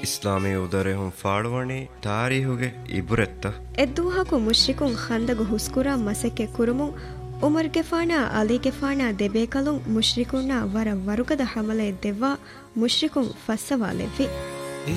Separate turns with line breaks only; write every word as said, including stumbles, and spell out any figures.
ಇಸ್ಲಾಮಿ ಉದರೆಹುಂ ಫಾಳುವಣಿ ತಾರೀಹುಗೆ ಇಬುರೆತ್ತ
ಎದ್ದುವಹಕು ಮುಶ್ರಿಕುಂ ಖಂದಗು ಹುಸ್ಕುರ ಮಸೆಕ್ಕೆ ಕುರುಮುಂ ಉಮರ್ ಗೆಫಾನಾ ಅಲಿ ಗೆಫಾನಾ ದೆಬೇಕಲುಂ ಮುಶ್ರಿಕುನ್ನ ವರ ವರುಗದ ಹಮಲೆ ದೆವ್ವಾ ಮುಶ್ರಿಕುಂ ಫಸ್ಸವಾಲೆವ್ವಿ